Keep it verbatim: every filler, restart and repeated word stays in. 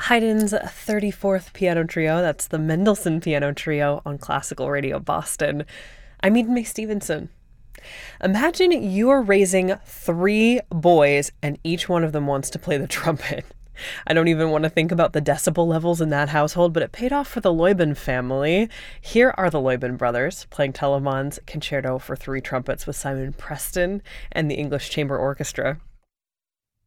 Haydn's thirty-fourth Piano Trio. That's the Mendelssohn Piano Trio on Classical Radio Boston. I'm Eden May Stevenson. Imagine you're raising three boys and each one of them wants to play the trumpet. I don't even want to think about the decibel levels in that household, but it paid off for the Luyben family. Here are the Luyben brothers playing Telemann's Concerto for Three Trumpets with Simon Preston and the English Chamber Orchestra.